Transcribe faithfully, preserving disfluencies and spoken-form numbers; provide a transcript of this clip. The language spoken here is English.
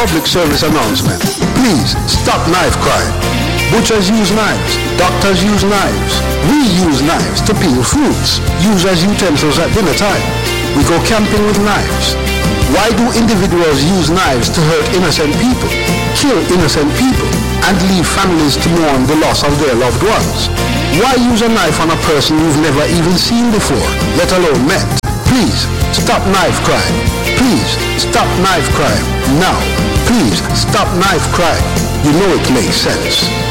public service announcement. Please stop knife crime. Butchers use knives. Doctors use knives. We use knives to peel fruits, use as utensils at dinner time. We go camping with knives. Why do individuals use knives to hurt innocent people, kill innocent people, and leave families to mourn the loss of their loved ones? Why use a knife on a person you've never even seen before, let alone met? Please, stop knife crime. Please, stop knife crime. Now, please, stop knife crime. You know it makes sense.